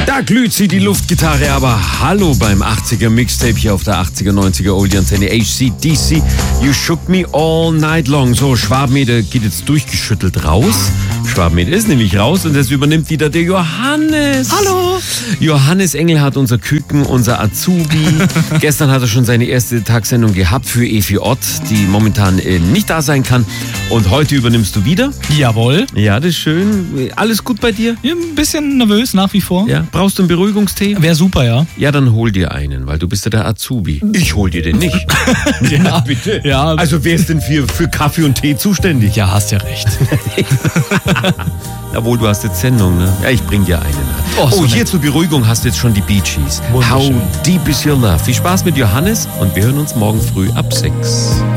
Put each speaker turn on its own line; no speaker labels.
Da glüht sie, die Luftgitarre, aber hallo beim 80er Mixtape hier auf der 80er, 90er Oldie Antenne AC/DC. You shook me all night long. So, Schwabenmeter geht jetzt durchgeschüttelt raus. Schwabenmeter ist nämlich raus und das übernimmt wieder der Johannes.
Hallo.
Johannes Engelhardt, unser Küken, unser Azubi. Gestern hat er schon seine erste Tagssendung gehabt für Efi Ott, die momentan nicht da sein kann. Und heute übernimmst du wieder.
Jawohl.
Ja, das ist schön. Alles gut bei dir?
Ja, ein bisschen nervös nach wie vor.
Ja. Brauchst du einen Beruhigungstee?
Wäre super, ja.
Ja, dann hol dir einen, weil du bist ja der Azubi. Ich hol dir den nicht. Ja, bitte.
Ja.
Also wer ist denn für Kaffee und Tee zuständig?
Ja, hast ja recht.
Jawohl, du hast jetzt Sendung, ne? Ja, ich bring dir einen.
Oh, so
hier
nett.
zur Beruhigung hast du jetzt schon die Bee Gees. How
Wunderschön.
deep is your love? Viel Spaß mit Johannes und wir hören uns morgen früh ab 6.